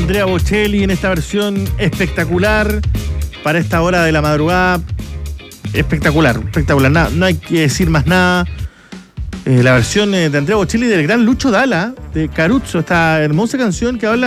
Andrea Bocelli en esta versión espectacular para esta hora de la madrugada. Espectacular, espectacular. No hay que decir más nada. La versión de Andrea Bocelli del gran Lucho Dalla, de Caruso, esta hermosa canción que habla